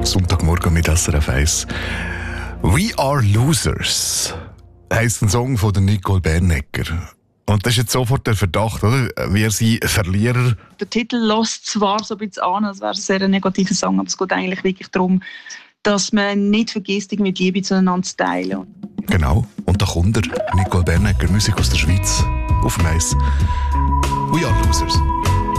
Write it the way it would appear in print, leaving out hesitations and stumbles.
Sonntagmorgen mit SRF 1. «We are losers» heisst ein Song von der Nicole Bernecker. Und das ist jetzt sofort der Verdacht, oder? Wir sind Verlierer. Der Titel lässt zwar so ein bisschen an, als wäre es ein sehr negativer Song, aber es geht eigentlich wirklich darum, dass man nicht vergisst, mit Liebe zueinander zu teilen. Genau. Und da kommt er, Nicole Bernecker, Musik aus der Schweiz, auf dem Eis. «We are losers».